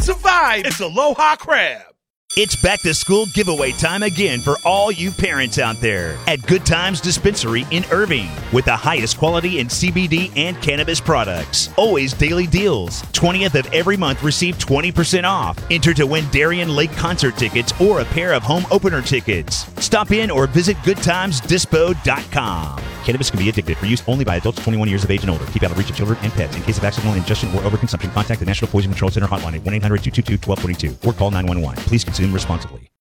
survive. It's Aloha Crab. It's back to school giveaway time again for all you parents out there at Good Times Dispensary in Irving with the highest quality in CBD and cannabis products. Always daily deals. 20th of every month receive 20% off. Enter to win Darien Lake concert tickets or a pair of home opener tickets. Stop in or visit goodtimesdispo.com. Cannabis can be addictive for use only by adults 21 years of age and older. Keep out of reach of children and pets. In case of accidental ingestion or overconsumption, contact the National Poison Control Center hotline at 1-800-222-1222 or call 911. Please consume responsibly.